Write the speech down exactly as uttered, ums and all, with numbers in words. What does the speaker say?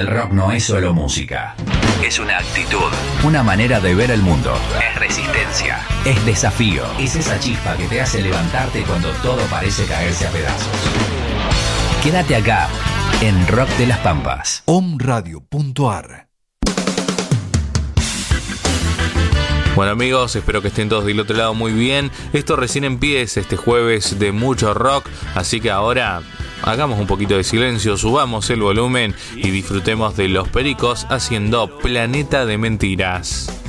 El rock no es solo música. Es una actitud, una manera de ver el mundo. Es resistencia, es desafío. Es esa chispa que te hace levantarte cuando todo parece caerse a pedazos. Quédate acá, en Rock de las Pampas. om radio punto a r. Bueno amigos, espero que estén todos del otro lado muy bien. Esto recién empieza este jueves de mucho rock, así que ahora hagamos un poquito de silencio, subamos el volumen y disfrutemos de Los Pericos haciendo Planeta de Mentiras.